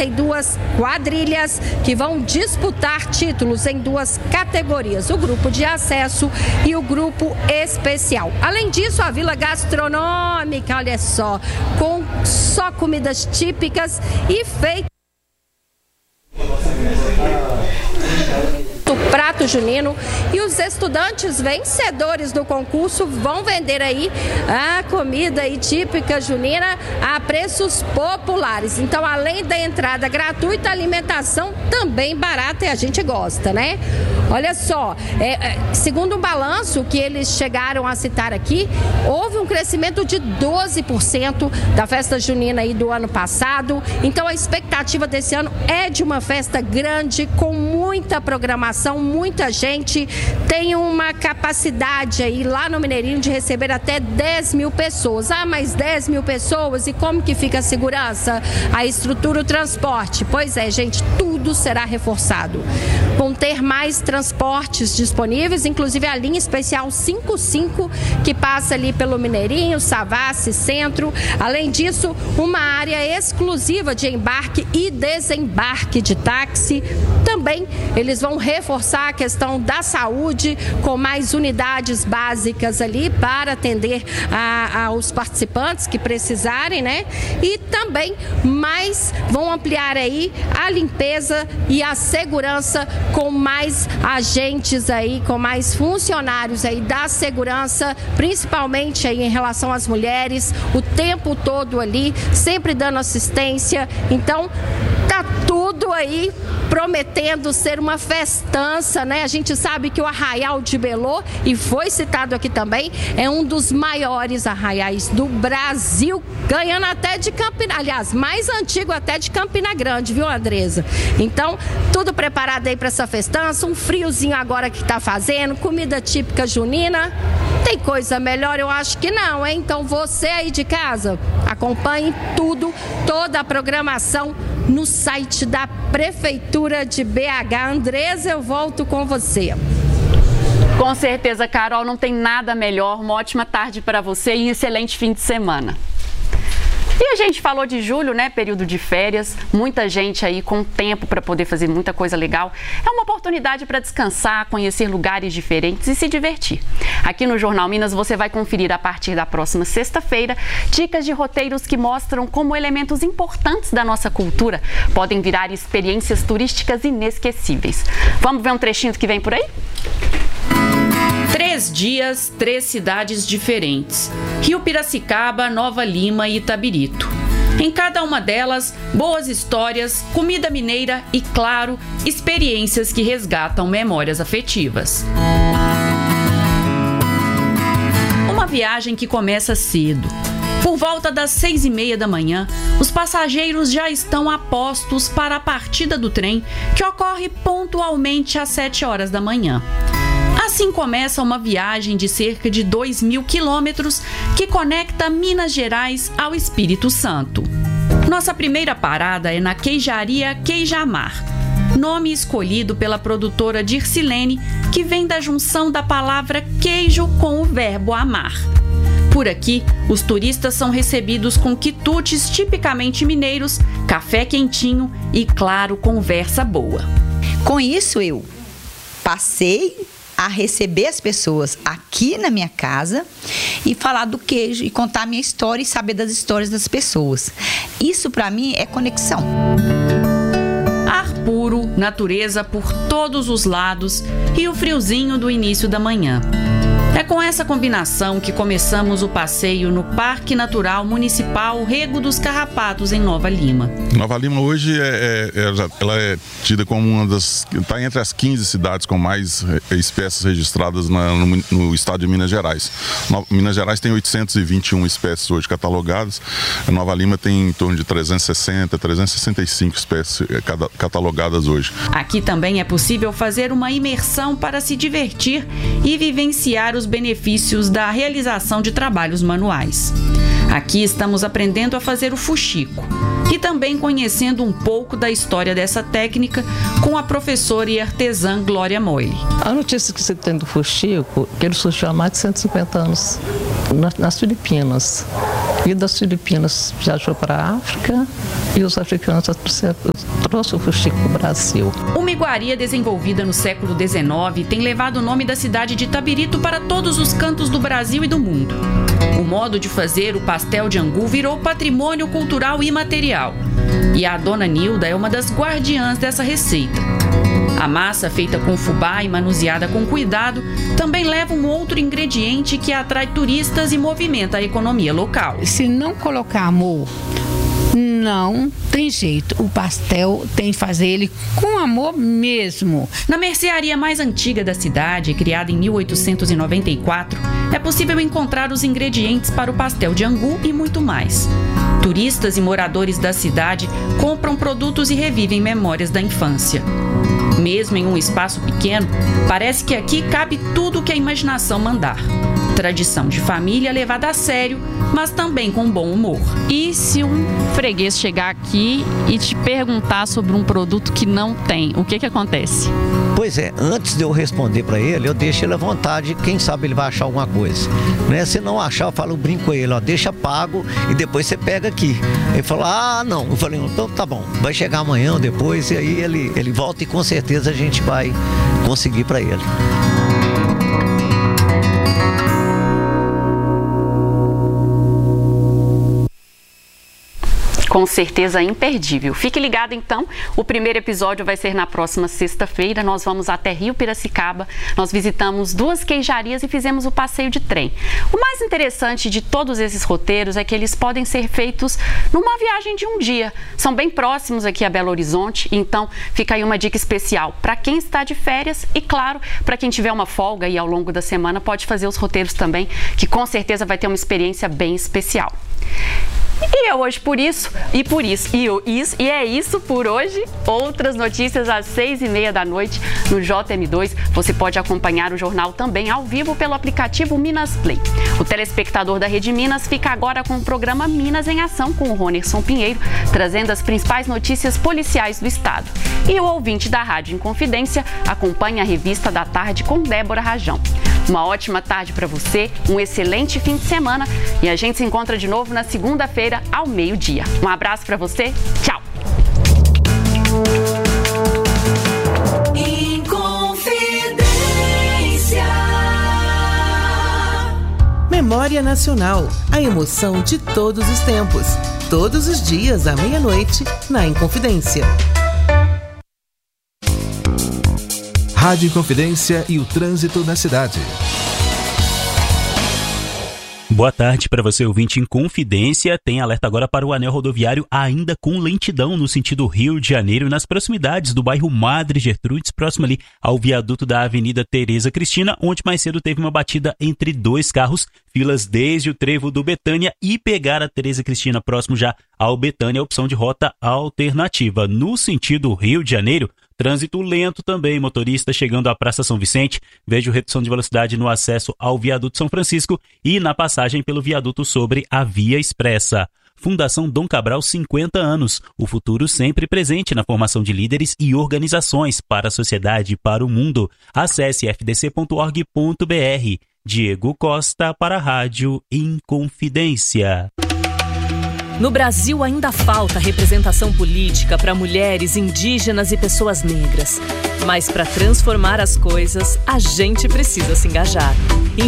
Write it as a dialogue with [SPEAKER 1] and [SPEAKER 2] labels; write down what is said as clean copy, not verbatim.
[SPEAKER 1] 42 quadrilhas que vão disputar títulos em 2 categorias, o grupo de acesso e o grupo especial. Além disso, a Vila Gastronômica, olha só, com só comidas típicas e feitas do prato junino, e os estudantes vencedores do concurso vão vender aí a comida aí típica junina a preços populares. Então, além da entrada gratuita, a alimentação também barata e a gente gosta, né? Olha só, segundo um balanço que eles chegaram a citar aqui, houve um crescimento de 12% da festa junina aí do ano passado. Então, a expectativa desse ano é de uma festa grande, com muita programação, muita gente. Tem uma capacidade aí lá no Mineirinho de receber até 10 mil pessoas. Ah, mas 10 mil pessoas, e como que fica a segurança, a estrutura, o transporte? Pois é, gente, tudo será reforçado. Vão ter mais transportes disponíveis, inclusive a linha especial 55, que passa ali pelo Mineirinho, Savassi, Centro. Além disso, uma área exclusiva de embarque e desembarque de táxi. Também eles vão reforçar a questão da saúde, com mais unidades básicas ali para atender aos participantes que precisarem, né? E também vão ampliar aí a limpeza e a segurança, com mais agentes aí, com mais funcionários aí da segurança, principalmente aí em relação às mulheres, o tempo todo ali, sempre dando assistência. Então, tá tudo aí prometendo ser uma festança, né? A gente sabe que o Arraial de Belô, e foi citado aqui também, é um dos maiores arraiais do Brasil, ganhando até de Campina, aliás, mais antigo até de Campina Grande, viu, Andresa? Então, tudo preparado aí para essa festança, um friozinho agora que tá fazendo, comida típica junina. Tem coisa melhor? Eu acho que não, hein? Então, você aí de casa, acompanhe tudo, toda a programação no site da Prefeitura de BH. Andresa, eu volto com você.
[SPEAKER 2] Com certeza, Carol, não tem nada melhor. Uma ótima tarde para você e um excelente fim de semana. E a gente falou de julho, né? Período de férias, muita gente aí com tempo para poder fazer muita coisa legal. É uma oportunidade para descansar, conhecer lugares diferentes e se divertir. Aqui no Jornal Minas você vai conferir a partir da próxima sexta-feira dicas de roteiros que mostram como elementos importantes da nossa cultura podem virar experiências turísticas inesquecíveis. Vamos ver um trechinho que vem por aí?
[SPEAKER 3] 3 dias, 3 cidades diferentes: Rio Piracicaba, Nova Lima e Itabirito. Em cada uma delas, boas histórias, comida mineira e, claro, experiências que resgatam memórias afetivas. Uma viagem que começa cedo. Por volta das 6h30 da manhã, os passageiros já estão a postos para a partida do trem, que ocorre pontualmente às 7 horas da manhã. Assim começa uma viagem de cerca de 2.000 quilômetros que conecta Minas Gerais ao Espírito Santo. Nossa primeira parada é na Queijaria Queijamar, nome escolhido pela produtora Dircilene, que vem da junção da palavra queijo com o verbo amar. Por aqui, os turistas são recebidos com quitutes tipicamente mineiros, café quentinho e, claro, conversa boa.
[SPEAKER 4] Com isso, eu passei a receber as pessoas aqui na minha casa e falar do queijo e contar a minha história e saber das histórias das pessoas. Isso, para mim, é conexão.
[SPEAKER 3] Ar puro, natureza por todos os lados e o friozinho do início da manhã. É com essa combinação que começamos o passeio no Parque Natural Municipal Rego dos Carrapatos, em Nova Lima.
[SPEAKER 5] Nova Lima hoje ela é tida como uma das... está entre as 15 cidades com mais espécies registradas no estado de Minas Gerais. Minas Gerais tem 821 espécies hoje catalogadas. Nova Lima tem em torno de 360, 365 espécies catalogadas hoje.
[SPEAKER 3] Aqui também é possível fazer uma imersão para se divertir e vivenciar os benefícios da realização de trabalhos manuais. Aqui estamos aprendendo a fazer o fuxico e também conhecendo um pouco da história dessa técnica com a professora e artesã Glória Moile.
[SPEAKER 6] A notícia que você tem do fuxico, que ele surgiu há mais de 150 anos nas Filipinas. E das Filipinas viajou para a África e os africanos trouxe o fuxico para o Brasil.
[SPEAKER 3] Uma iguaria desenvolvida no século XIX tem levado o nome da cidade de Itabirito para todos os cantos do Brasil e do mundo. O modo de fazer o pastel de angu virou patrimônio cultural imaterial. E a dona Nilda é uma das guardiãs dessa receita. A massa, feita com fubá e manuseada com cuidado, também leva um outro ingrediente que atrai turistas e movimenta a economia local.
[SPEAKER 7] Se não colocar amor, não tem jeito. O pastel tem que fazer ele com amor mesmo.
[SPEAKER 3] Na mercearia mais antiga da cidade, criada em 1894, é possível encontrar os ingredientes para o pastel de angu e muito mais. Turistas e moradores da cidade compram produtos e revivem memórias da infância. Mesmo em um espaço pequeno, parece que aqui cabe tudo o que a imaginação mandar. Tradição de família levada a sério, mas também com bom humor.
[SPEAKER 2] E se um freguês chegar aqui e te perguntar sobre um produto que não tem, o que acontece?
[SPEAKER 8] Pois é, antes de eu responder para ele, eu deixo ele à vontade, quem sabe ele vai achar alguma coisa. Né? Se não achar, eu brinco com ele, ó, deixa pago e depois você pega aqui. Ele falou, não. Eu falei, então tá bom, vai chegar amanhã ou depois, e aí ele volta e com certeza a gente vai conseguir para ele.
[SPEAKER 2] Com certeza imperdível. Fique ligado então, o primeiro episódio vai ser na próxima sexta-feira. Nós vamos até Rio Piracicaba, nós visitamos 2 queijarias e fizemos o passeio de trem. O mais interessante de todos esses roteiros é que eles podem ser feitos numa viagem de um dia. São bem próximos aqui a Belo Horizonte, então fica aí uma dica especial para quem está de férias e, claro, para quem tiver uma folga e ao longo da semana pode fazer os roteiros também, que com certeza vai ter uma experiência bem especial. E é hoje por isso, e é isso por hoje. Outras notícias às 6h30 da noite no JM2. Você pode acompanhar o jornal também ao vivo pelo aplicativo Minas Play. O telespectador da Rede Minas fica agora com o programa Minas em Ação com o Ronerson Pinheiro, trazendo as principais notícias policiais do estado. E o ouvinte da Rádio Inconfidência acompanha a Revista da Tarde com Débora Rajão. Uma ótima tarde para você, um excelente fim de semana e a gente se encontra de novo na segunda-feira ao meio-dia. Um abraço para você, tchau!
[SPEAKER 9] Inconfidência. Memória Nacional, a emoção de todos os tempos. Todos os dias à meia-noite, na Inconfidência.
[SPEAKER 10] Rádio Inconfidência e o trânsito na cidade.
[SPEAKER 11] Boa tarde para você, ouvinte Inconfidência. Tem alerta agora para o anel rodoviário ainda com lentidão no sentido Rio de Janeiro, nas proximidades do bairro Madre Gertrudes, próximo ali ao viaduto da Avenida Tereza Cristina, onde mais cedo teve uma batida entre 2 carros, filas desde o trevo do Betânia e pegar a Tereza Cristina próximo já ao Betânia, opção de rota alternativa. No sentido Rio de Janeiro, trânsito lento também, motorista chegando à Praça São Vicente, vejo redução de velocidade no acesso ao viaduto São Francisco e na passagem pelo viaduto sobre a Via Expressa. Fundação Dom Cabral, 50 anos, o futuro sempre presente na formação de líderes e organizações para a sociedade e para o mundo. Acesse fdc.org.br. Diego Costa para a Rádio Inconfidência.
[SPEAKER 12] No Brasil ainda falta representação política para mulheres, indígenas e pessoas negras. Mas para transformar as coisas, a gente precisa se engajar.